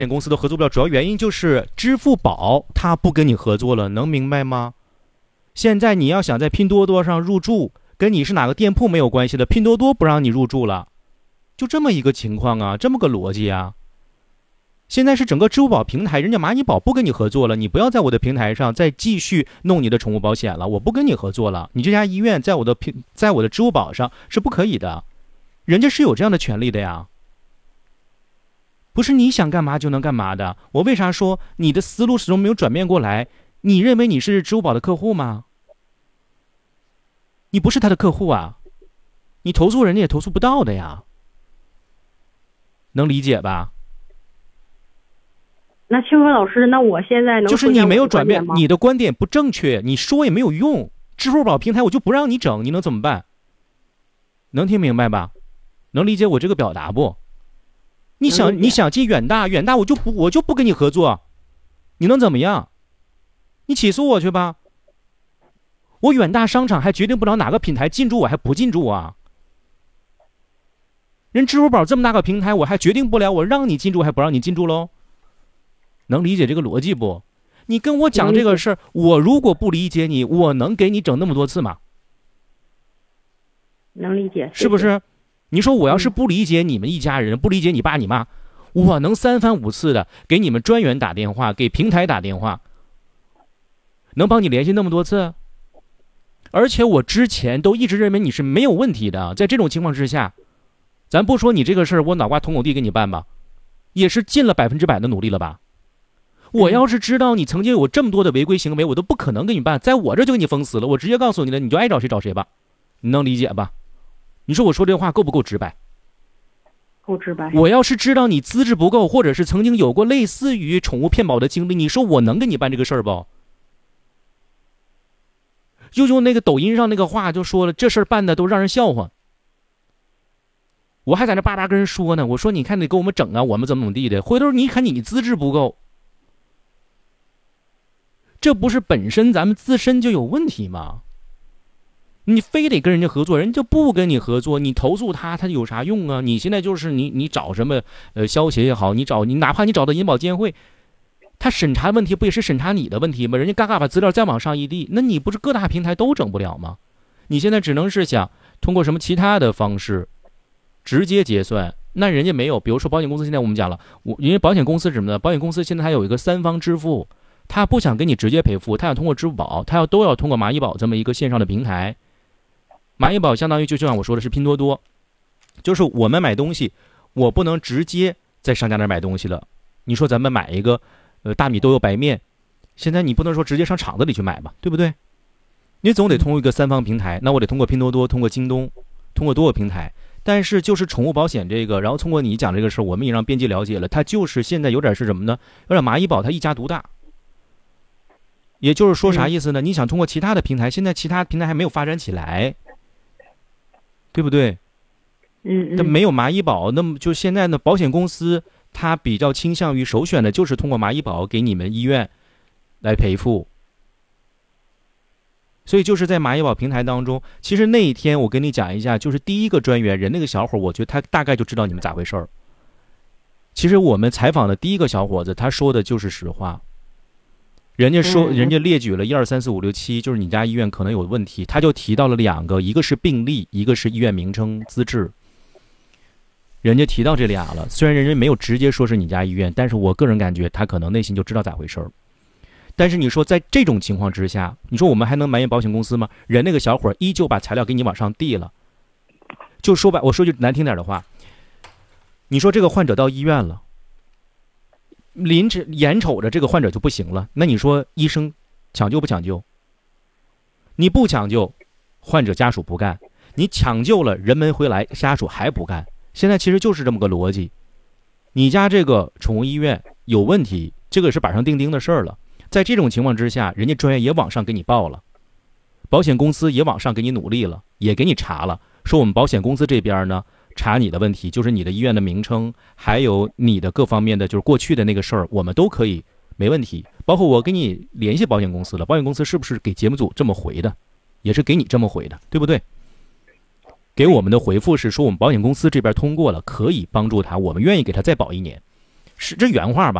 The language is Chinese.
公司都合作不了，主要原因就是支付宝它不跟你合作了，能明白吗？现在你要想在拼多多上入驻，跟你是哪个店铺没有关系的，拼多多不让你入驻了，就这么一个情况啊，这么个逻辑啊。现在是整个支付宝平台，人家蚂蚁宝不跟你合作了，你不要在我的平台上再继续弄你的宠物保险了，我不跟你合作了，你这家医院在我的支付宝上是不可以的，人家是有这样的权利的呀。不是你想干嘛就能干嘛的。我为啥说你的思路始终没有转变过来？你认为你是支付宝的客户吗？你不是他的客户啊，你投诉人家也投诉不到的呀，能理解吧？ 那请问老师，那我现在能就是你没有转变， 吗？ 你的观点不正确，你说也没有用。支付宝平台我就不让你整，你能怎么办？能听明白吧？能理解我这个表达不？你想进远大，我就不跟你合作，你能怎么样？你起诉我去吧。我远大商场还决定不了哪个品牌进驻我还不进驻啊。人支付宝这么大个平台，我还决定不了我让你进驻还不让你进驻喽？能理解这个逻辑不？你跟我讲这个事儿，我如果不理解你，我能给你整那么多次吗？ 能理解， 是不是？你说我要是不理解你们一家人，不理解你爸你妈，我能3番5次的给你们专员打电话，给平台打电话，能帮你联系那么多次？而且我之前都一直认为你是没有问题的，在这种情况之下，咱不说你这个事儿我脑瓜捅口地给你办吧，也是尽了100%的努力了吧？我要是知道你曾经有这么多的违规行为，我都不可能给你办，在我这就给你封死了，我直接告诉你了，你就爱找谁找谁吧，你能理解吧？你说我说这话够不够直白？ 够直白。 我要是知道你资质不够，或者是曾经有过类似于宠物骗保的经历，你说我能给你办这个事儿不？就用那个抖音上那个话就说了，这事儿办的都让人笑话。我还在那叭叭跟人说呢，我说你看你给我们整啊，我们怎么地的，回头你看你资质不够，这不是本身咱们自身就有问题吗？你非得跟人家合作，人家不跟你合作，你投诉他有啥用啊？你现在就是你找什么消协也好，你哪怕你找到银保监会，他审查问题不也是审查你的问题吗？人家嘎嘎把资料再往上一递，那你不是各大平台都整不了吗？你现在只能是想通过什么其他的方式直接结算，那人家没有。比如说保险公司，现在我们讲了，因为保险公司是什么呢？保险公司现在还有一个3方支付，他不想跟你直接赔付，他想通过支付宝，他都要通过蚂蚁宝这么一个线上的平台。蚂蚁宝相当于就像我说的是拼多多，就是我们买东西，我不能直接在商家那儿买东西了。你说咱们买一个大米豆油白面，现在你不能说直接上厂子里去买吧，对不对？你总得通过一个3方平台，那我得通过拼多多，通过京东，通过多个平台。但是就是宠物保险这个，然后通过你讲这个事儿，我们也让编辑了解了，它就是现在有点是什么呢？有点蚂蚁宝它一家独大。也就是说啥意思呢？你想通过其他的平台，现在其他平台还没有发展起来，对不对？但没有蚂蚁宝，那么就现在呢，保险公司它比较倾向于首选的就是通过蚂蚁宝给你们医院来赔付。所以就是在蚂蚁宝平台当中，其实那一天我跟你讲一下，就是第一个专员人那个小伙，我觉得他大概就知道你们咋回事儿。其实我们采访的第一个小伙子，他说的就是实话。人家说，人家列举了1、2、3、4、5、6、7，就是你家医院可能有问题，他就提到了2个，一个是病例，一个是医院名称资质。人家提到这俩了，虽然人家没有直接说是你家医院，但是我个人感觉他可能内心就知道咋回事儿。但是你说在这种情况之下，你说我们还能埋怨保险公司吗？人那个小伙依旧把材料给你往上递了。就说白，我说句难听点的话，你说这个患者到医院了，眼瞅着这个患者就不行了，那你说医生抢救不抢救？你不抢救，患者家属不干；你抢救了，人没回来，家属还不干。现在其实就是这么个逻辑。你家这个宠物医院有问题，这个是板上钉钉的事儿了。在这种情况之下，人家专业也往上给你报了，保险公司也往上给你努力了，也给你查了，说我们保险公司这边呢查你的问题，就是你的医院的名称，还有你的各方面的就是过去的那个事儿，我们都可以没问题。包括我给你联系保险公司了，保险公司是不是给节目组这么回的？也是给你这么回的，对不对？给我们的回复是说我们保险公司这边通过了，可以帮助他，我们愿意给他再保1年。 是这原话吧？